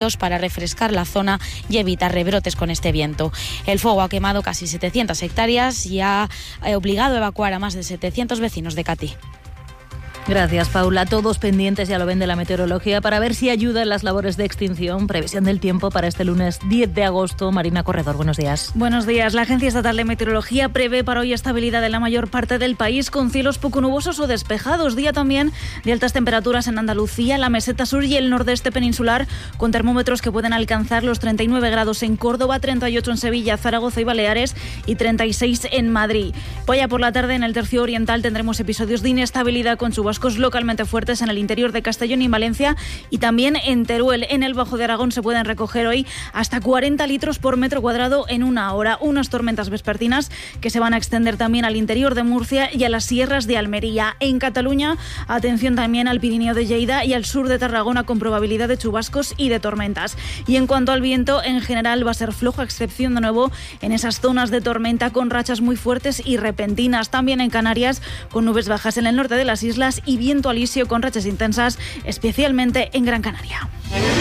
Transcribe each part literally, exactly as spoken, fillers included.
esfuerzos para refrescar la zona y evitar rebrotes con este viento. El fuego ha quemado casi setecientas hectáreas y ha obligado a evacuar a más de setecientos vecinos de Catí. Gracias, Paula. Todos pendientes, ya lo ven, de la meteorología para ver si ayuda en las labores de extinción. Previsión del tiempo para este lunes diez de agosto. Marina Corredor, buenos días. Buenos días. La Agencia Estatal de Meteorología prevé para hoy estabilidad en la mayor parte del país, con cielos poco nubosos o despejados. Día también de altas temperaturas en Andalucía, la meseta sur y el nordeste peninsular, con termómetros que pueden alcanzar los treinta y nueve grados en Córdoba, treinta y ocho en Sevilla, Zaragoza y Baleares y treinta y seis en Madrid. Hoy por la tarde en el tercio oriental tendremos episodios de inestabilidad con chubascos localmente fuertes en el interior de Castellón y Valencia y también en Teruel. En el Bajo de Aragón se pueden recoger hoy hasta cuarenta litros por metro cuadrado en una hora. Unas tormentas vespertinas que se van a extender también al interior de Murcia y a las sierras de Almería. En Cataluña, atención también al Pirineo de Lleida y al sur de Tarragona, con probabilidad de chubascos y de tormentas. Y en cuanto al viento, en general va a ser flojo, a excepción de nuevo en esas zonas de tormenta con rachas muy fuertes y repentinas. También en Canarias, con nubes bajas en el norte de las islas y viento alisio con rachas intensas, especialmente en Gran Canaria.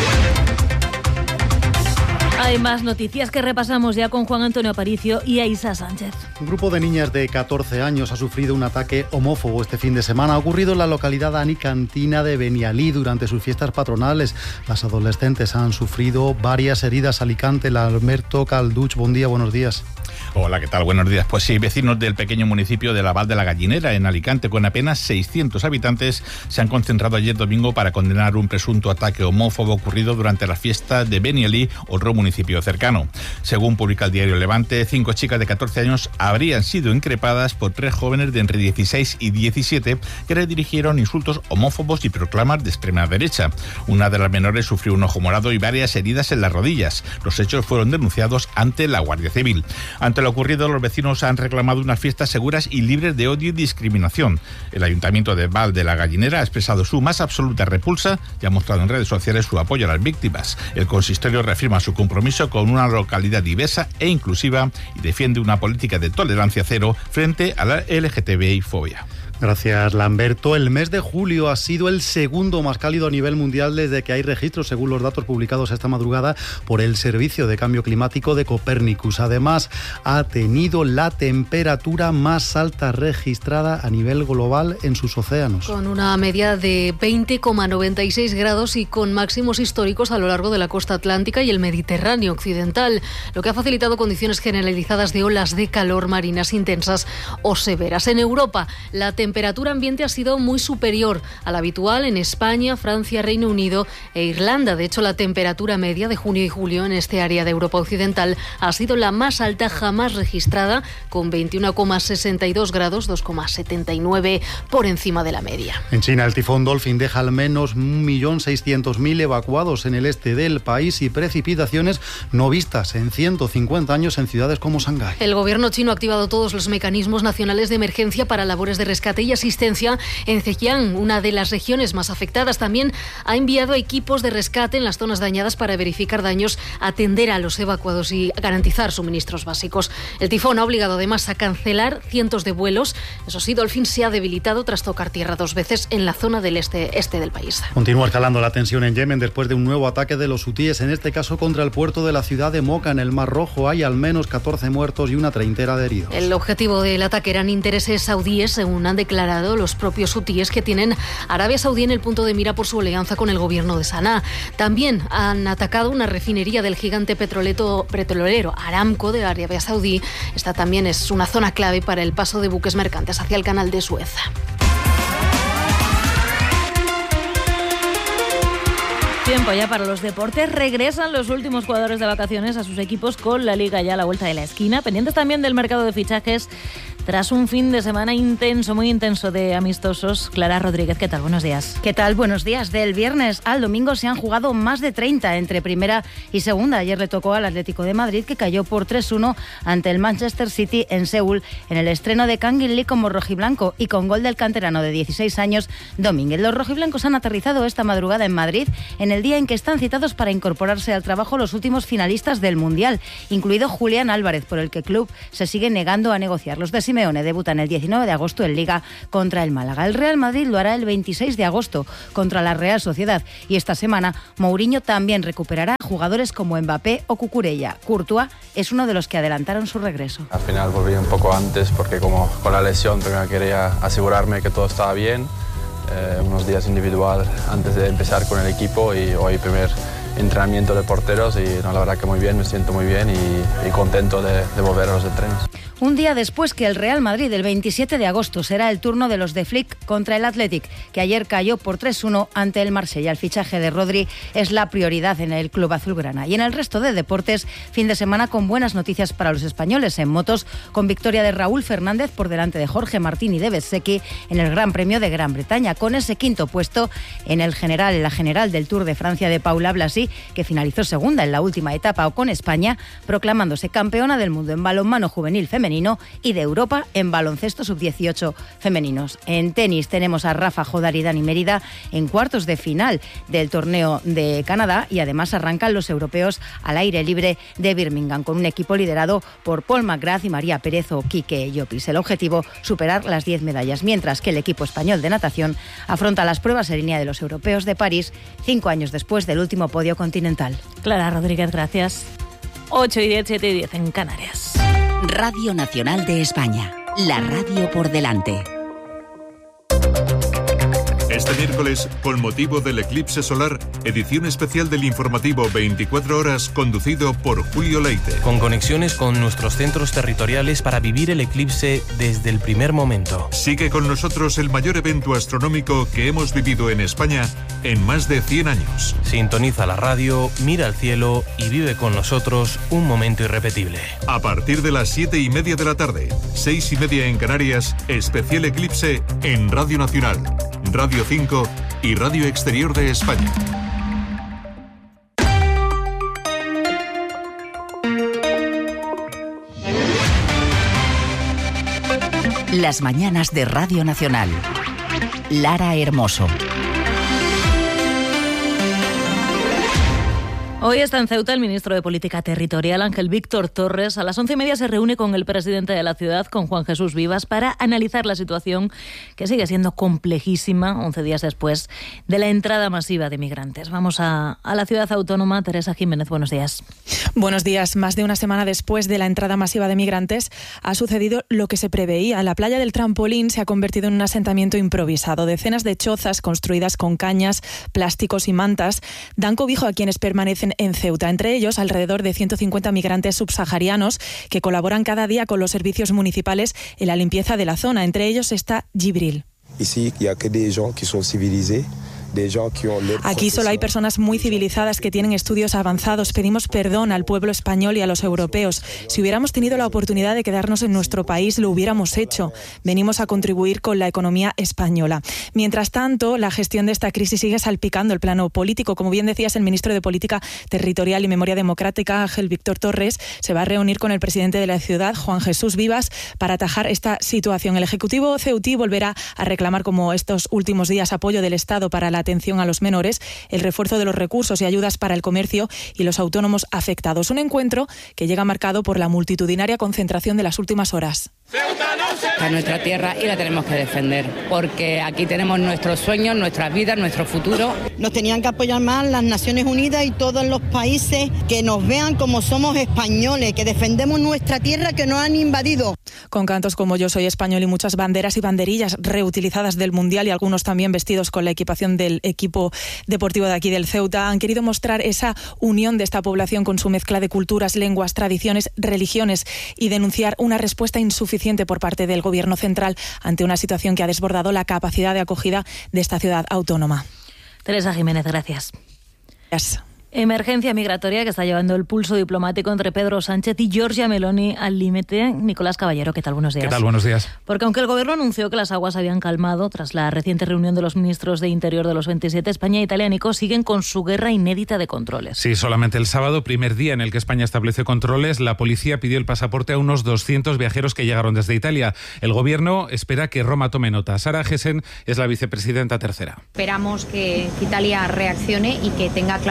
Hay más noticias que repasamos ya con Juan Antonio Aparicio y Aisa Sánchez. Un grupo de niñas de catorce años ha sufrido un ataque homófobo este fin de semana. Ha ocurrido en la localidad anicantina de Benialí durante sus fiestas patronales. Las adolescentes han sufrido varias heridas. Alicante, Alberto Calduch, buen día, buenos días. Hola, ¿qué tal? Buenos días. Pues sí, vecinos del pequeño municipio de la Val de la Gallinera, en Alicante, con apenas seiscientos habitantes, se han concentrado ayer domingo para condenar un presunto ataque homófobo ocurrido durante las fiestas de Benialí, otro municipio cercano. Según publica el diario Levante, cinco chicas de catorce años habrían sido increpadas por tres jóvenes de entre dieciséis y diecisiete que le dirigieron insultos homófobos y proclamas de extrema derecha. Una de las menores sufrió un ojo morado y varias heridas en las rodillas. Los hechos fueron denunciados ante la Guardia Civil. Ante lo ocurrido, los vecinos han reclamado unas fiestas seguras y libres de odio y discriminación. El Ayuntamiento de Val de la Gallinera ha expresado su más absoluta repulsa y ha mostrado en redes sociales su apoyo a las víctimas. El consistorio reafirma su compromiso con una localidad diversa e inclusiva y defiende una política de tolerancia cero frente a la L G T B I-fobia. Gracias, Lamberto. El mes de julio ha sido el segundo más cálido a nivel mundial desde que hay registros, según los datos publicados esta madrugada por el Servicio de Cambio Climático de Copernicus. Además, ha tenido la temperatura más alta registrada a nivel global en sus océanos. Con una media de veinte coma noventa y seis grados y con máximos históricos a lo largo de la costa atlántica y el Mediterráneo occidental, lo que ha facilitado condiciones generalizadas de olas de calor marinas intensas o severas. En Europa, la temperatura temperatura ambiente ha sido muy superior a la habitual en España, Francia, Reino Unido e Irlanda. De hecho, la temperatura media de junio y julio en este área de Europa Occidental ha sido la más alta jamás registrada, con veintiuno coma sesenta y dos grados, dos coma setenta y nueve por encima de la media. En China, el tifón Dolphin deja al menos un millón seiscientos mil evacuados en el este del país y precipitaciones no vistas en ciento cincuenta años en ciudades como Shanghái. El gobierno chino ha activado todos los mecanismos nacionales de emergencia para labores de rescate y asistencia en Zhejiang, una de las regiones más afectadas. También ha enviado equipos de rescate en las zonas dañadas para verificar daños, atender a los evacuados y garantizar suministros básicos. El tifón ha obligado además a cancelar cientos de vuelos. Eso sí, Dolphin se ha debilitado tras tocar tierra dos veces en la zona del este, este del país. Continúa escalando la tensión en Yemen después de un nuevo ataque de los hutíes, en este caso contra el puerto de la ciudad de Moca, en el Mar Rojo. Hay al menos catorce muertos y una treintena de heridos. El objetivo del ataque eran intereses saudíes, según han declarado los propios hutíes, que tienen a Arabia Saudí en el punto de mira por su alianza con el gobierno de Saná. También han atacado una refinería del gigante petrolero Aramco de Arabia Saudí. Esta también es una zona clave para el paso de buques mercantes hacia el canal de Suez. Tiempo ya para los deportes. Regresan los últimos jugadores de vacaciones a sus equipos con la Liga ya a la vuelta de la esquina. Pendientes también del mercado de fichajes tras un fin de semana intenso, muy intenso de amistosos. Clara Rodríguez, ¿qué tal? Buenos días. ¿Qué tal? Buenos días. Del viernes al domingo se han jugado más de treinta entre primera y segunda. Ayer le tocó al Atlético de Madrid, que cayó por tres uno ante el Manchester City en Seúl, en el estreno de Kangin Lee como rojiblanco y con gol del canterano de dieciséis años, Domínguez. Los rojiblancos han aterrizado esta madrugada en Madrid, en el día en que están citados para incorporarse al trabajo los últimos finalistas del Mundial, incluido Julián Álvarez, por el que el club se sigue negando a negociar. Los de Simeone Simeone debutan el diecinueve de agosto en Liga contra el Málaga. El Real Madrid lo hará el veintiséis de agosto contra la Real Sociedad y esta semana Mourinho también recuperará jugadores como Mbappé o Cucurella. Courtois es uno de los que adelantaron su regreso. Al final volví un poco antes porque como con la lesión quería asegurarme que todo estaba bien. Eh, unos días individual antes de empezar con el equipo y hoy primer entrenamiento de porteros y no, la verdad que muy bien, me siento muy bien y, y contento de, de volver a los entrenos. Un día después que el Real Madrid, el veintisiete de agosto, será el turno de los de Flick contra el Athletic, que ayer cayó por tres uno ante el Marsella. El fichaje de Rodri es la prioridad en el club azulgrana. Y en el resto de deportes, fin de semana con buenas noticias para los españoles. En motos, con victoria de Raúl Fernández por delante de Jorge Martín y de Bezzecchi en el Gran Premio de Gran Bretaña, con ese quinto puesto en el general, en la general del Tour de Francia de Paula Blasi, que finalizó segunda en la última etapa, o con España proclamándose campeona del mundo en balonmano juvenil femenino y de Europa en baloncesto sub dieciocho femeninos. En tenis tenemos a Rafa Jodar y Dani Mérida en cuartos de final del torneo de Canadá y además arrancan los europeos al aire libre de Birmingham con un equipo liderado por Paul McGrath y María Pérez o Quique Llopis. El objetivo, superar las diez medallas, mientras que el equipo español de natación afronta las pruebas en línea de los europeos de París cinco años después del último podio continental. Clara Rodríguez, gracias. ocho y diez, siete y diez en Canarias. Radio Nacional de España, la radio por delante. Este miércoles, con motivo del eclipse solar, edición especial del informativo veinticuatro horas conducido por Julio Leite. Con conexiones con nuestros centros territoriales para vivir el eclipse desde el primer momento. Sigue con nosotros el mayor evento astronómico que hemos vivido en España en más de cien años. Sintoniza la radio, mira al cielo y vive con nosotros un momento irrepetible. A partir de las siete y media de la tarde, seis y media en Canarias, especial eclipse en Radio Nacional, Radio cinco y Radio Exterior de España. Las mañanas de Radio Nacional. Lara Hermoso. Hoy está en Ceuta el ministro de Política Territorial, Ángel Víctor Torres. A las once y media se reúne con el presidente de la ciudad, con Juan Jesús Vivas, para analizar la situación que sigue siendo complejísima once días después de la entrada masiva de migrantes. Vamos a, a la ciudad autónoma. Teresa Jiménez, buenos días. Buenos días. Más de una semana después de la entrada masiva de migrantes ha sucedido lo que se preveía. La playa del Trampolín se ha convertido en un asentamiento improvisado. Decenas de chozas construidas con cañas, plásticos y mantas dan cobijo a quienes permanecen en Ceuta, entre ellos alrededor de ciento cincuenta migrantes subsaharianos que colaboran cada día con los servicios municipales en la limpieza de la zona. Entre ellos está Gibril. Ici, il y a que des gens qui sont civilisés. Aquí solo hay personas muy civilizadas que tienen estudios avanzados. Pedimos perdón al pueblo español y a los europeos. Si hubiéramos tenido la oportunidad de quedarnos en nuestro país, lo hubiéramos hecho. Venimos a contribuir con la economía española. Mientras tanto, la gestión de esta crisis sigue salpicando el plano político. Como bien decías, el ministro de Política Territorial y Memoria Democrática, Ángel Víctor Torres, se va a reunir con el presidente de la ciudad, Juan Jesús Vivas, para atajar esta situación. El Ejecutivo ceutí volverá a reclamar, como estos últimos días, apoyo del Estado para la atención a los menores, el refuerzo de los recursos y ayudas para el comercio y los autónomos afectados. Un encuentro que llega marcado por la multitudinaria concentración de las últimas horas. A nuestra tierra y la tenemos que defender, porque aquí tenemos nuestros sueños, nuestras vidas, nuestro futuro. Nos tenían que apoyar más las Naciones Unidas y todos los países que nos vean como somos españoles, que defendemos nuestra tierra que nos han invadido. Con cantos como Yo soy español y muchas banderas y banderillas reutilizadas del Mundial y algunos también vestidos con la equipación del equipo deportivo de aquí del Ceuta, han querido mostrar esa unión de esta población con su mezcla de culturas, lenguas, tradiciones, religiones y denunciar una respuesta insuficiente por parte del Gobierno central ante una situación que ha desbordado la capacidad de acogida de esta ciudad autónoma. Teresa Jiménez, gracias. Gracias. Emergencia migratoria que está llevando el pulso diplomático entre Pedro Sánchez y Giorgia Meloni al límite. Nicolás Caballero, ¿qué tal? Buenos días. ¿Qué tal? Buenos días. Porque aunque el Gobierno anunció que las aguas habían calmado tras la reciente reunión de los ministros de Interior de los veintisiete, España e Italia, Nico, siguen con su guerra inédita de controles. Sí, solamente el sábado, primer día en el que España establece controles, la policía pidió el pasaporte a unos doscientos viajeros que llegaron desde Italia. El Gobierno espera que Roma tome nota. Sara Gessen es la vicepresidenta tercera. Esperamos que Italia reaccione y que tenga claro que el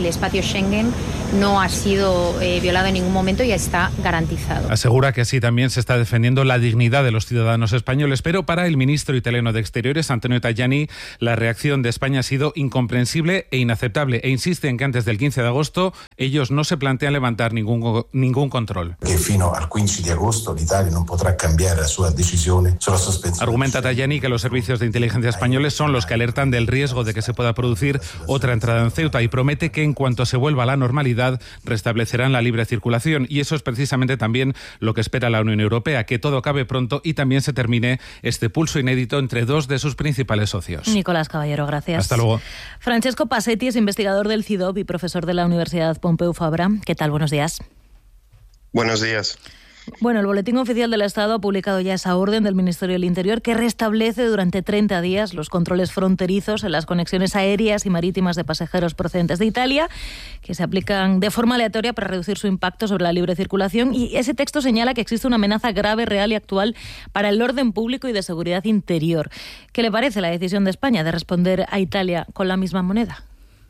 espacio Schengen no ha sido eh, violado en ningún momento y está garantizado. Asegura que así también se está defendiendo la dignidad de los ciudadanos españoles, pero para el ministro italiano de Exteriores, Antonio Tajani, la reacción de España ha sido incomprensible e inaceptable e insiste en que antes del quince de agosto ellos no se plantean levantar ningún, ningún control. Que fino al quince de agosto l'Italia no podrá cambiar su decisión sobre suspensión. Argumenta Tajani que los servicios de inteligencia españoles son los que alertan del riesgo de que se pueda producir otra entrada en Ceuta y promete que en cuanto se vuelva a la normalidad restablecerán la libre circulación, y eso es precisamente también lo que espera la Unión Europea, que todo acabe pronto y también se termine este pulso inédito entre dos de sus principales socios. Nicolás Caballero, gracias. Hasta luego. Francesco Passetti es investigador del C I D O B y profesor de la Universidad Pompeu Fabra. ¿Qué tal? Buenos días. Buenos días. Bueno, el Boletín Oficial del Estado ha publicado ya esa orden del Ministerio del Interior que restablece durante treinta días los controles fronterizos en las conexiones aéreas y marítimas de pasajeros procedentes de Italia, que se aplican de forma aleatoria para reducir su impacto sobre la libre circulación. Y ese texto señala que existe una amenaza grave, real y actual para el orden público y de seguridad interior. ¿Qué le parece la decisión de España de responder a Italia con la misma moneda?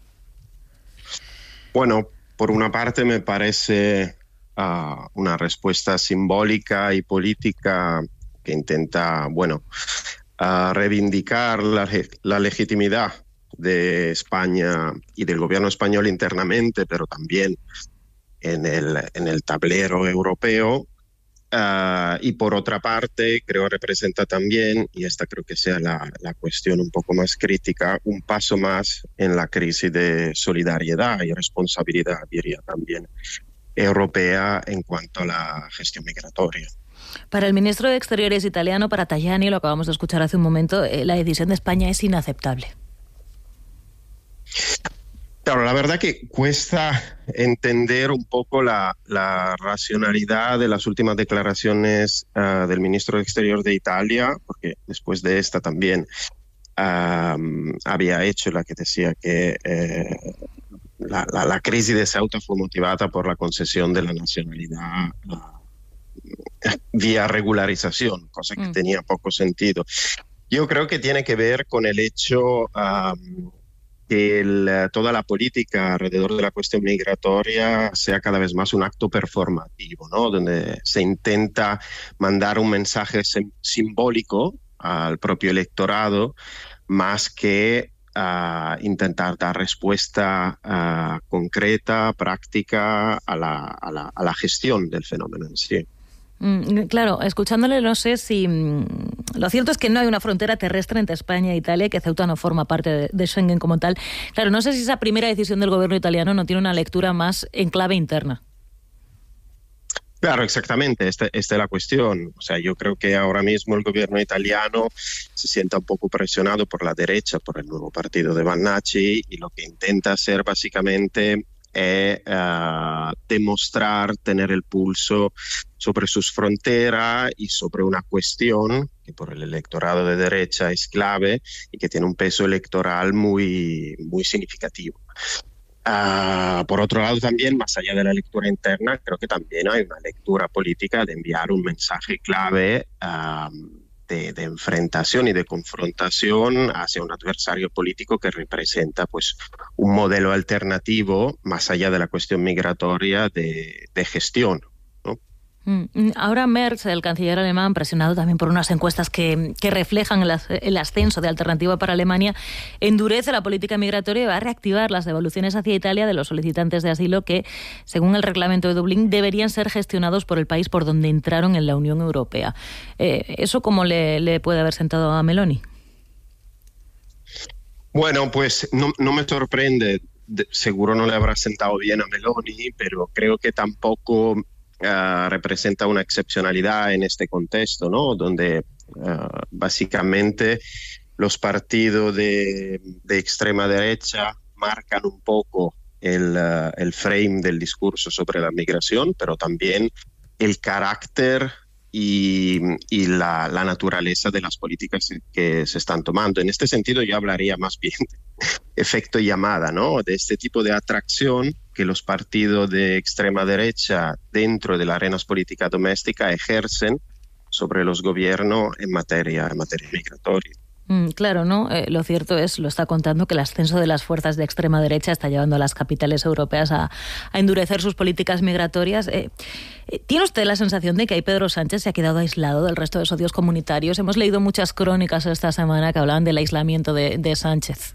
Bueno, por una parte me parece Uh, una respuesta simbólica y política que intenta, bueno, uh, reivindicar la, la legitimidad de España y del gobierno español internamente, pero también en el, en el tablero europeo. Uh, y por otra parte, creo representa también, y esta creo que sea la, la cuestión un poco más crítica, un paso más en la crisis de solidaridad y responsabilidad, diría también, europea en cuanto a la gestión migratoria. Para el ministro de Exteriores italiano, para Tajani, lo acabamos de escuchar hace un momento, eh, la decisión de España es inaceptable. Claro, la verdad que cuesta entender un poco la, la racionalidad de las últimas declaraciones uh, del ministro de Exterior de Italia, porque después de esta también um, había hecho la que decía que eh, La, la, la crisis de Ceuta fue motivada por la concesión de la nacionalidad uh, vía regularización, cosa que mm. tenía poco sentido. Yo creo que tiene que ver con el hecho um, que el, toda la política alrededor de la cuestión migratoria sea cada vez más un acto performativo, ¿no? Donde se intenta mandar un mensaje sim- simbólico al propio electorado más que Uh, intentar dar respuesta uh, concreta, práctica a la, a, la, a la gestión del fenómeno en sí. Mm, claro, escuchándole no sé si... Mm, lo cierto es que no hay una frontera terrestre entre España e Italia, que Ceuta no forma parte de, de Schengen como tal. Claro, no sé si esa primera decisión del gobierno italiano no tiene una lectura más en clave interna. Claro, exactamente, esta, esta es la cuestión. O sea, yo creo que ahora mismo el gobierno italiano se sienta un poco presionado por la derecha, por el nuevo partido de Bannacci, y lo que intenta hacer básicamente es uh, demostrar tener el pulso sobre sus fronteras y sobre una cuestión que por el electorado de derecha es clave y que tiene un peso electoral muy, muy significativo. Uh, por otro lado también, más allá de la lectura interna, creo que también hay una lectura política de enviar un mensaje clave uh, de, de enfrentación y de confrontación hacia un adversario político que representa pues un modelo alternativo, más allá de la cuestión migratoria, de, de gestión. Ahora Merz, el canciller alemán, presionado también por unas encuestas que, que reflejan el, el ascenso de Alternativa para Alemania, endurece la política migratoria y va a reactivar las devoluciones hacia Italia de los solicitantes de asilo que, según el reglamento de Dublín, deberían ser gestionados por el país por donde entraron en la Unión Europea. Eh, ¿Eso cómo le, le puede haber sentado a Meloni? Bueno, pues no, no me sorprende. De, seguro no le habrá sentado bien a Meloni, pero creo que tampoco Uh, representa una excepcionalidad en este contexto, ¿no? Donde uh, básicamente los partidos de, de extrema derecha marcan un poco el, uh, el frame del discurso sobre la migración, pero también el carácter y, y la, la naturaleza de las políticas que se están tomando. En este sentido yo hablaría más bien de efecto llamada, ¿no? De este tipo de atracción que los partidos de extrema derecha dentro de las arenas políticas domésticas ejercen sobre los gobiernos en materia, en materia migratoria. Mm, claro, ¿no? Eh, lo cierto es, lo está contando, que el ascenso de las fuerzas de extrema derecha está llevando a las capitales europeas a, a endurecer sus políticas migratorias. Eh, eh, ¿Tiene usted la sensación de que ahí Pedro Sánchez se ha quedado aislado del resto de socios comunitarios? Hemos leído muchas crónicas esta semana que hablaban del aislamiento de, de Sánchez.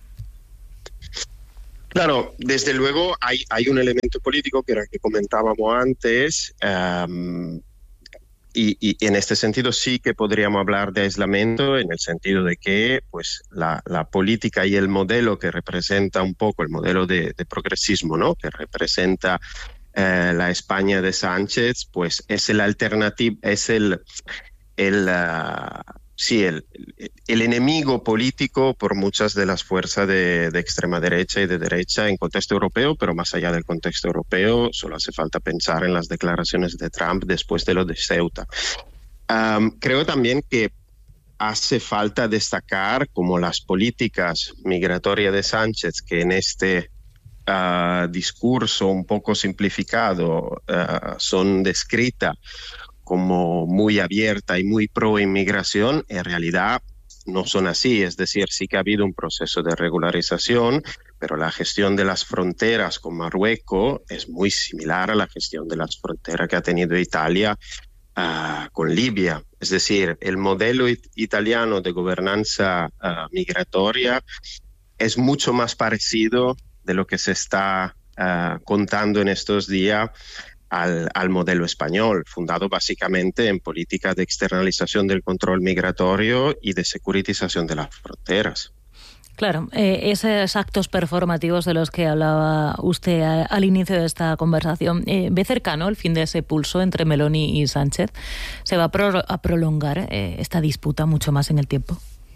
Claro, desde luego hay, hay un elemento político que era el que comentábamos antes. Um, Y, y en este sentido sí que podríamos hablar de aislamiento, en el sentido de que pues la, la política y el modelo que representa un poco, el modelo de, de progresismo, ¿no?, que representa eh, la España de Sánchez, pues es el alternativo, es el, el uh, sí, el, el enemigo político por muchas de las fuerzas de, de extrema derecha y de derecha en contexto europeo, pero más allá del contexto europeo, solo hace falta pensar en las declaraciones de Trump después de lo de Ceuta. Um, creo también que hace falta destacar como las políticas migratorias de Sánchez, que en este uh, discurso un poco simplificado uh, son descritas como muy abierta y muy pro inmigración, en realidad no son así. Es decir, sí que ha habido un proceso de regularización, pero la gestión de las fronteras con Marruecos es muy similar a la gestión de las fronteras que ha tenido Italia uh, con Libia. Es decir, el modelo it- italiano de gobernanza uh, migratoria es mucho más parecido de lo que se está uh, contando en estos días Al, al modelo español, fundado básicamente en políticas de externalización del control migratorio y de securitización de las fronteras. Claro, eh, esos actos performativos de los que hablaba usted a, al inicio de esta conversación, eh, ¿ve cercano el fin de ese pulso entre Meloni y Sánchez? ¿Se va a, pro, a prolongar eh, esta disputa mucho más en el tiempo?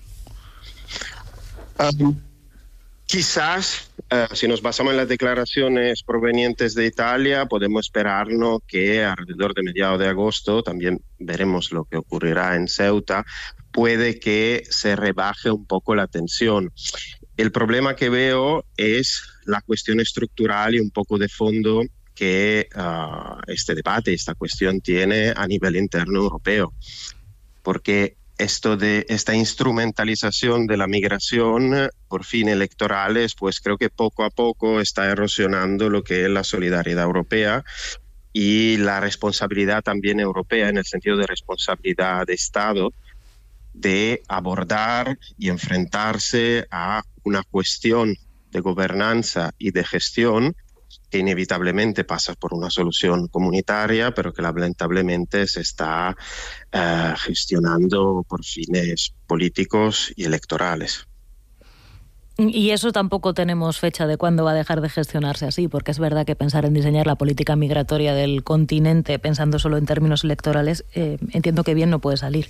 Um, quizás, uh, si nos basamos en las declaraciones provenientes de Italia, podemos esperarnos que alrededor de mediados de agosto, también veremos lo que ocurrirá en Ceuta, puede que se rebaje un poco la tensión. El problema que veo es la cuestión estructural y un poco de fondo que uh, este debate, esta cuestión tiene a nivel interno europeo. Porque esto de esta instrumentalización de la migración por fines electorales, pues creo que poco a poco está erosionando lo que es la solidaridad europea y la responsabilidad también europea, en el sentido de responsabilidad de Estado, de abordar y enfrentarse a una cuestión de gobernanza y de gestión que inevitablemente pasa por una solución comunitaria, pero que lamentablemente se está uh, gestionando por fines políticos y electorales. Y eso tampoco tenemos fecha de cuándo va a dejar de gestionarse así, porque es verdad que pensar en diseñar la política migratoria del continente pensando solo en términos electorales, eh, entiendo que bien no puede salir.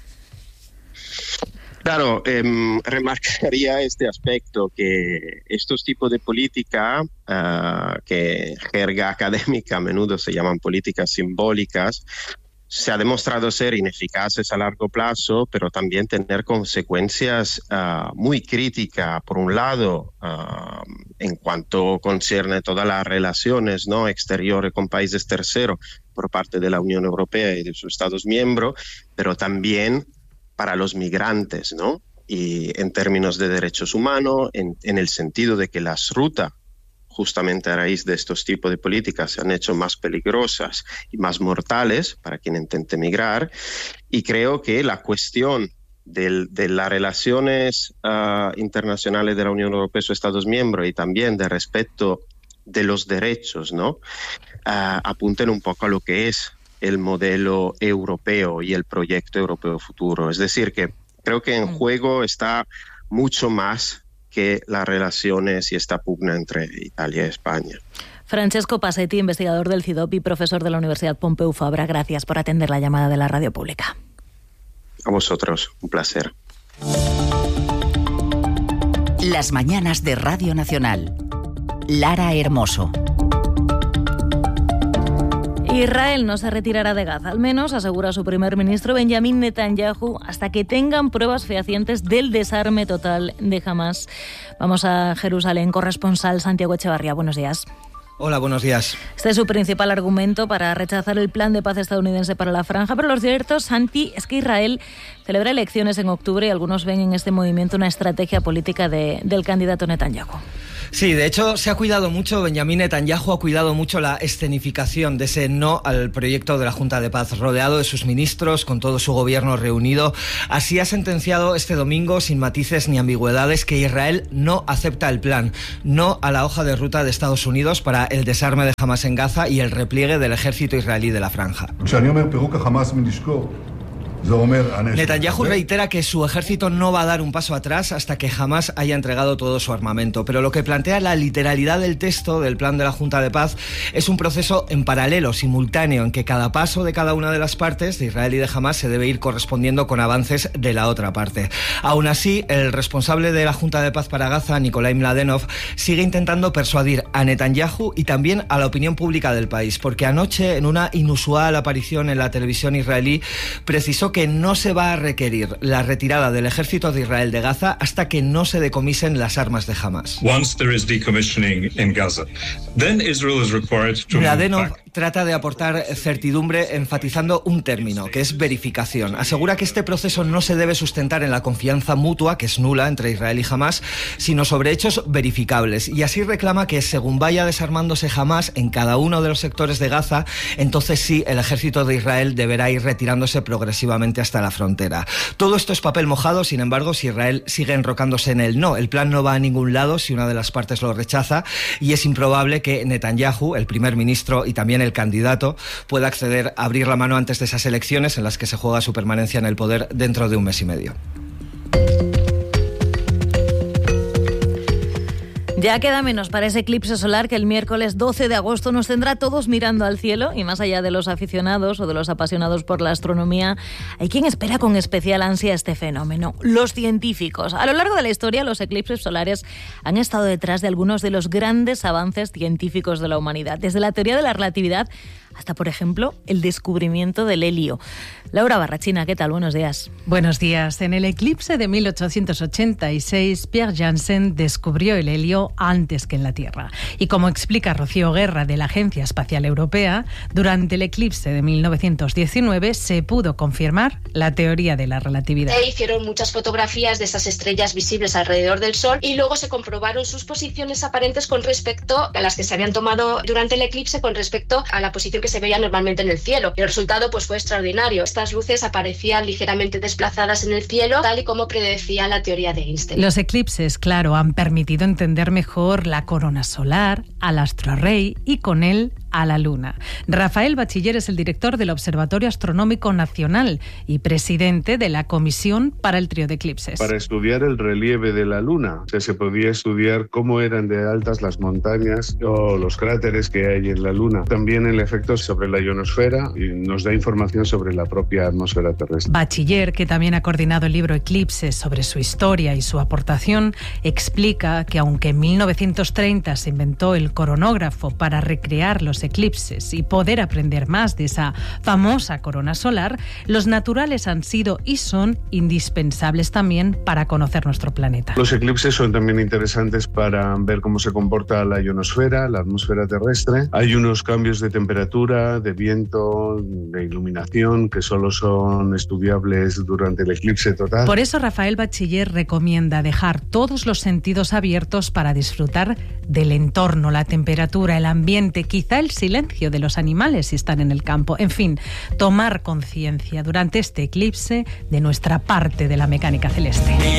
Claro, eh, remarcaría este aspecto, que estos tipos de política, uh, que en jerga académica a menudo se llaman políticas simbólicas, se ha demostrado ser ineficaces a largo plazo, pero también tener consecuencias uh, muy críticas, por un lado, uh, en cuanto concierne todas las relaciones, ¿no?, exteriores con países terceros por parte de la Unión Europea y de sus Estados miembros, pero también para los migrantes, ¿no? Y en términos de derechos humanos, en, en el sentido de que las rutas, justamente a raíz de estos tipos de políticas, se han hecho más peligrosas y más mortales para quien intente migrar. Y creo que la cuestión del, de las relaciones uh, internacionales de la Unión Europea y sus Estados miembros, y también de respeto de los derechos, ¿no?, uh, apunten un poco a lo que es el modelo europeo y el proyecto europeo futuro. Es decir, que creo que en juego está mucho más que las relaciones y esta pugna entre Italia y España. Francesco Pasetti, investigador del CIDOP y profesor de la Universidad Pompeu Fabra, gracias por atender la llamada de la Radio Pública. A vosotros, un placer. Las mañanas de Radio Nacional. Lara Hermoso. Israel no se retirará de Gaza, al menos asegura su primer ministro Benjamín Netanyahu, hasta que tengan pruebas fehacientes del desarme total de Hamás. Vamos a Jerusalén, corresponsal Santiago Echevarría. Buenos días. Hola, buenos días. Este es su principal argumento para rechazar el plan de paz estadounidense para la franja, pero lo cierto, Santi, es que Israel celebra elecciones en octubre y algunos ven en este movimiento una estrategia política de, del candidato Netanyahu. Sí, de hecho se ha cuidado mucho, Benjamín Netanyahu ha cuidado mucho la escenificación de ese no al proyecto de la Junta de Paz, rodeado de sus ministros, con todo su gobierno reunido. Así ha sentenciado este domingo, sin matices ni ambigüedades, que Israel no acepta el plan, no a la hoja de ruta de Estados Unidos para el desarme de Hamas en Gaza y el repliegue del ejército israelí de la franja. Netanyahu reitera que su ejército no va a dar un paso atrás hasta que Hamas haya entregado todo su armamento, pero lo que plantea la literalidad del texto del plan de la Junta de Paz es un proceso en paralelo, simultáneo, en que cada paso de cada una de las partes, de Israel y de Hamas, se debe ir correspondiendo con avances de la otra parte. Aún así, el responsable de la Junta de Paz para Gaza, Nikolai Mladenov, sigue intentando persuadir a Netanyahu y también a la opinión pública del país, porque anoche, en una inusual aparición en la televisión israelí, precisó que no se va a requerir la retirada del ejército de Israel de Gaza hasta que no se decomisen las armas de Hamas. Once there is decommissioning in Gaza, then Israel is required to Mladenov trata de aportar certidumbre enfatizando un término, que es verificación. Asegura que este proceso no se debe sustentar en la confianza mutua, que es nula entre Israel y Hamas, sino sobre hechos verificables. Y así reclama que según vaya desarmándose Hamas en cada uno de los sectores de Gaza, entonces sí, el ejército de Israel deberá ir retirándose progresivamente hasta la frontera. Todo esto es papel mojado, sin embargo, si Israel sigue enrocándose en el no. El plan no va a ningún lado si una de las partes lo rechaza, y es improbable que Netanyahu, el primer ministro y también el candidato, pueda acceder a abrir la mano antes de esas elecciones en las que se juega su permanencia en el poder dentro de un mes y medio. Ya queda menos para ese eclipse solar que el miércoles doce de agosto nos tendrá a todos mirando al cielo, y más allá de los aficionados o de los apasionados por la astronomía, hay quien espera con especial ansia este fenómeno: los científicos. A lo largo de la historia, los eclipses solares han estado detrás de algunos de los grandes avances científicos de la humanidad, desde la teoría de la relatividad hasta, por ejemplo, el descubrimiento del helio. Laura Barrachina, ¿qué tal? Buenos días. Buenos días. En el eclipse de mil ochocientos ochenta y seis, Pierre Janssen descubrió el helio antes que en la Tierra. Y como explica Rocío Guerra, de la Agencia Espacial Europea, durante el eclipse de mil novecientos diecinueve se pudo confirmar la teoría de la relatividad. Se hicieron muchas fotografías de esas estrellas visibles alrededor del Sol y luego se comprobaron sus posiciones aparentes con respecto a las que se habían tomado durante el eclipse con respecto a la posición que se veía normalmente en el cielo. Y el resultado pues fue extraordinario. Estas luces aparecían ligeramente desplazadas en el cielo, tal y como predecía la teoría de Einstein. Los eclipses, claro, han permitido entender mejor la corona solar, al astro rey y con él a la Luna. Rafael Bachiller es el director del Observatorio Astronómico Nacional y presidente de la Comisión para el Trío de Eclipses. Para estudiar el relieve de la Luna, o sea, se podía estudiar cómo eran de altas las montañas o los cráteres que hay en la Luna. También el efecto sobre la ionosfera, y nos da información sobre la propia atmósfera terrestre. Bachiller, que también ha coordinado el libro Eclipses sobre su historia y su aportación, explica que aunque en mil novecientos treinta se inventó el coronógrafo para recrear los eclipses y poder aprender más de esa famosa corona solar, los naturales han sido y son indispensables también para conocer nuestro planeta. Los eclipses son también interesantes para ver cómo se comporta la ionosfera, la atmósfera terrestre. Hay unos cambios de temperatura, de viento, de iluminación que solo son estudiables durante el eclipse total. Por eso Rafael Bachiller recomienda dejar todos los sentidos abiertos para disfrutar del entorno, la temperatura, el ambiente, quizá el silencio de los animales si están en el campo. En fin, tomar conciencia durante este eclipse de nuestra parte de la mecánica celeste.